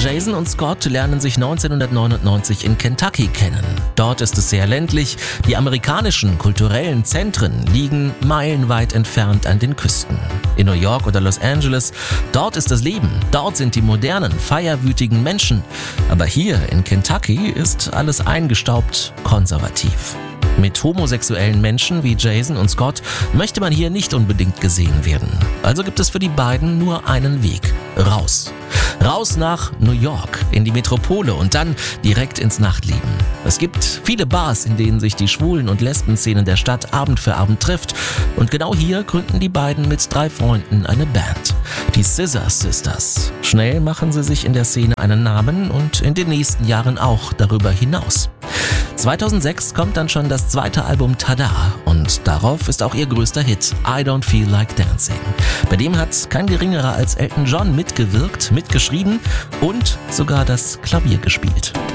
Jason und Scott lernen sich 1999 in Kentucky kennen. Dort ist es sehr ländlich, die amerikanischen kulturellen Zentren liegen meilenweit entfernt an den Küsten. In New York oder Los Angeles, dort ist das Leben, dort sind die modernen, feierwütigen Menschen. Aber hier in Kentucky ist alles eingestaubt, konservativ. Mit homosexuellen Menschen wie Jason und Scott möchte man hier nicht unbedingt gesehen werden. Also gibt es für die beiden nur einen Weg: raus. Raus nach New York, in die Metropole und dann direkt ins Nachtleben. Es gibt viele Bars, in denen sich die Schwulen- und Lesben-Szene der Stadt Abend für Abend trifft. Und genau hier gründen die beiden mit 3 Freunden eine Band, die Scissor Sisters. Schnell machen sie sich in der Szene einen Namen und in den nächsten Jahren auch darüber hinaus. 2006 kommt dann schon das 2. Album Tada und darauf ist auch ihr größter Hit I Don't Feel Like Dancing. Bei dem hat kein geringerer als Elton John mitgewirkt, mitgeschrieben und sogar das Klavier gespielt.